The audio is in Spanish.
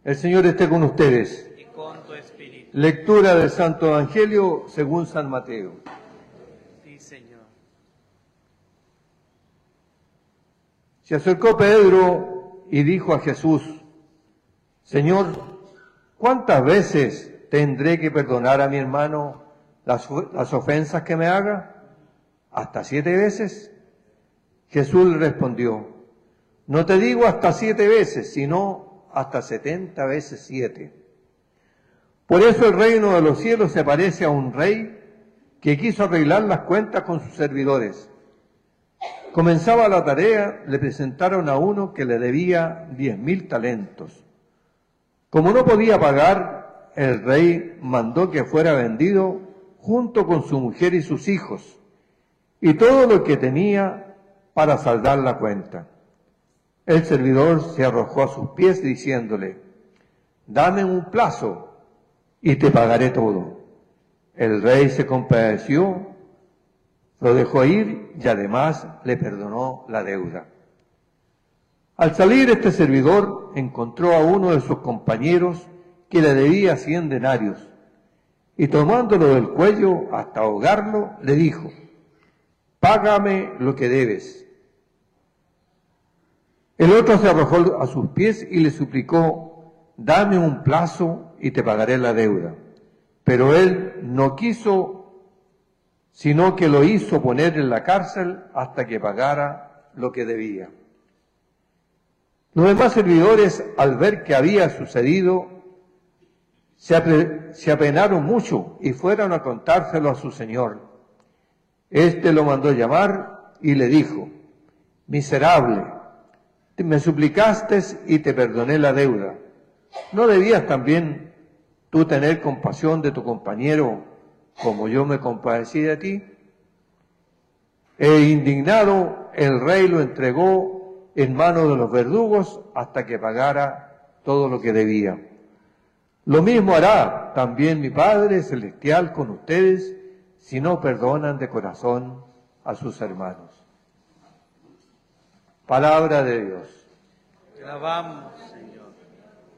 El Señor esté con ustedes. Y con tu espíritu. Lectura del Santo Evangelio según San Mateo. Sí, Señor. Se acercó Pedro y dijo a Jesús: Señor, ¿cuántas veces tendré que perdonar a mi hermano las ofensas que me haga? ¿Hasta 7 veces? Jesús le respondió: No te digo hasta 7 veces, sino hasta 70 veces 7. Por eso el reino de los cielos se parece a un rey que quiso arreglar las cuentas con sus servidores. Comenzaba la tarea, le presentaron a uno que le debía 10.000 talentos. Como no podía pagar, el rey mandó que fuera vendido junto con su mujer y sus hijos, y todo lo que tenía para saldar la cuenta. El servidor se arrojó a sus pies diciéndole: Dame un plazo y te pagaré todo. El rey se compadeció, lo dejó ir y además le perdonó la deuda. Al salir este servidor encontró a uno de sus compañeros que le debía 100 denarios y tomándolo del cuello hasta ahogarlo le dijo: Págame lo que debes. El otro se arrojó a sus pies y le suplicó: Dame un plazo y te pagaré la deuda. Pero él no quiso, sino que lo hizo poner en la cárcel hasta que pagara lo que debía. Los demás servidores, al ver que había sucedido, se apenaron mucho y fueron a contárselo a su señor. Este lo mandó llamar y le dijo: Miserable, me suplicaste y te perdoné la deuda. ¿No debías también tú tener compasión de tu compañero como yo me compadecí de ti? E indignado, el rey lo entregó en manos de los verdugos hasta que pagara todo lo que debía. Lo mismo hará también mi Padre Celestial con ustedes si no perdonan de corazón a sus hermanos. Palabra de Dios. Te alabamos, Señor.